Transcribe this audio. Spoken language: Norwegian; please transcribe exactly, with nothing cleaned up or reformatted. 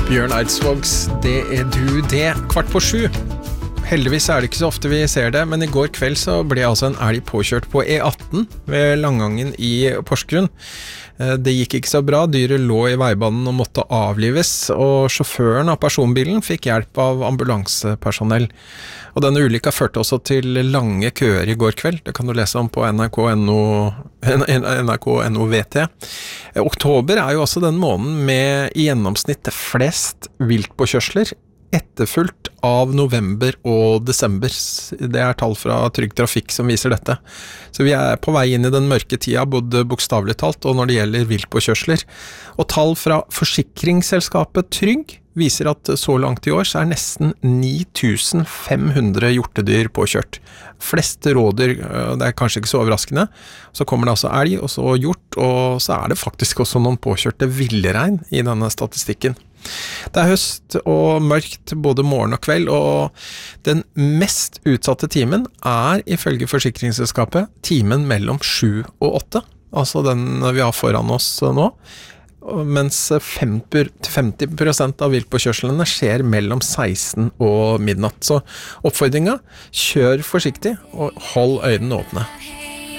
Bjørn Eidsvågs, det er du det, kvart på sju. Heldigvis er det ikke så ofte vi ser det, men i går kveld så ble altså en elg påkjørt på E atten ved Langangen i Porsgrunn. Det gikk ikke så bra, dyret lå i veibanen og måtte avlives, og sjåføren av personbilen fikk hjelp av ambulansepersonell. Og denne ulykka førte også til lange køer i går kveld, det kan du lese om på N R K punktum no V T. Oktober er jo også den måneden med i gjennomsnitt flest viltpåkjørsler, etterfulgt av november og desember. Det er tall fra Trygg Trafikk som viser dette. Så vi er på vei inn i den mørke tida, både bokstavelig talt og når det gjelder viltpåkjørsler. Og tall fra forsikringsselskapet Trygg viser at så langt i år så er nesten ni tusen fem hundre hjortedyr påkjørt. Flest rådyr, det er kanskje ikke så overraskende. Så kommer det altså elg, og så hjort, og så er det faktisk også noen påkjørte villrein i denne statistikken. Det er høst og mørkt både morgen og kveld, og den mest utsatte timen er ifølge forsikringsselskapet timen mellom sju og åtte, altså den vi har foran oss nå, mens femti prosent av viltpåkjørslene skjer mellom seksten og midnatt. Så oppfordringen, kjør forsiktig og hold øynene åpne.